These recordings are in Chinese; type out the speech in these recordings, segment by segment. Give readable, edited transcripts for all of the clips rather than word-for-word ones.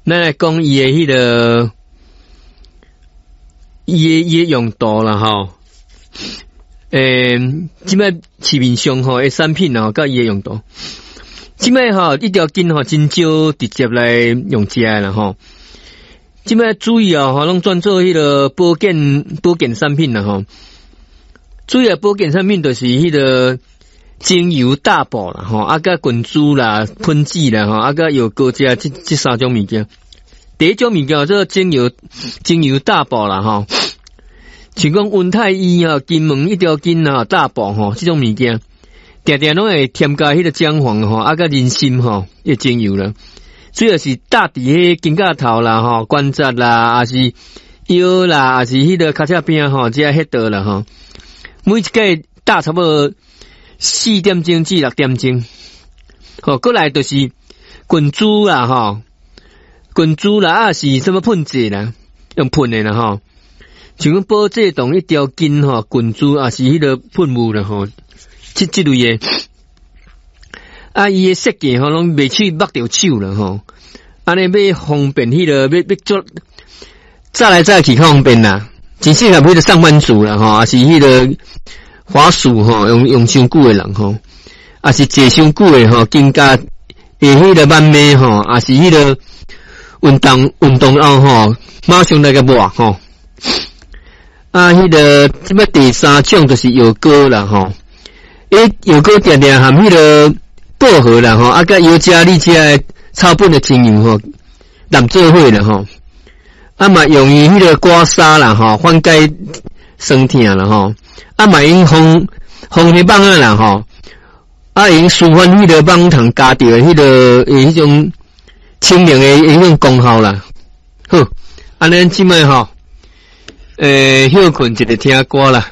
咱来讲伊的迄个伊的用途啦吼。即摆市面上吼的产品吼，甲伊的用途。即摆吼一条筋吼真少直接来用食啦吼。即摆主要吼拢转做迄个保健产品啦吼。主要保健产品就是迄个精油大补啦吼，啊甲滚珠啦、喷剂啦吼，啊甲药膏这三种物件。第一种物件叫做精油大补啦吼。像讲温太医吼、金门一条筋啊、大补吼，这种物件，定定拢会添加迄个姜黄吼，啊甲人参吼，迄精油啦。主要是搭伫迄肩胛头啦吼、关节啦，还是腰啦，还是迄个脚趾边吼，这迄道啦吼。每一个搭差不多4点钟至6点钟。吼，过来就是滚珠啦吼，滚珠啦，啊是什么喷剂啦，用喷的啦吼。像讲保济冻一条筋吼，滚珠啊是迄个喷雾啦吼，这类的。啊，伊的设计吼拢袂去抹掉手啦吼，安尼要方便迄个要做，再来再去较方便啦。真适合迄个上班族啦吼，也是迄个滑鼠吼用伤久的人吼，也是坐伤久的吼，肩胛诶迄个慢慢吼，也是迄个运动后吼，马上来个抹吼。啊，迄个即摆第三种就是药膏啦吼，药膏定定含迄个薄荷啦吼，啊甲尤加利这草本的精油吼，染做伙啦吼，啊嘛用于迄个刮痧啦吼，缓解酸痛啦吼，啊嘛用烘迄棒啊啦吼，啊用舒缓迄个棒糖加掉的迄个迄种清凉的迄种功效啦。好，安尼即摆吼。休困一个听歌啦。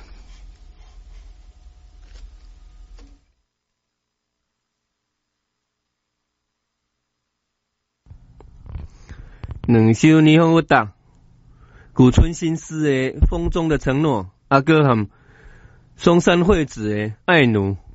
两首霓虹舞蹈，古村新司的《风中的承诺》，阿哥和松山惠子的《爱奴》。